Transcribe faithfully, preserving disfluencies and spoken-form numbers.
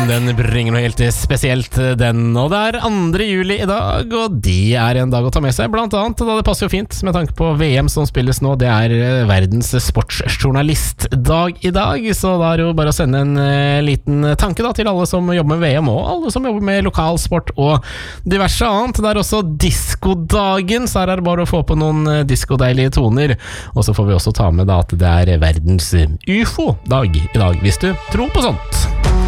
den bringer noe helt spesielt, den. Og det er andre juli i dag, og det er en dag å ta med seg, blant annet, da det passer jo fint med tanke på V M som spilles nå. Det er verdens sportsjournalistdag i dag, så da er det jo bare å sende en uh, liten tanke da, til alle som jobber med V M, og alle som jobber med lokalsport og diverse annet. Det er også diskodagen, så her er det bare å få på noen uh, diskodeilige toner, og så får vi også ta med da at det er verdens U F O-dag i dag, hvis du tror på sånt.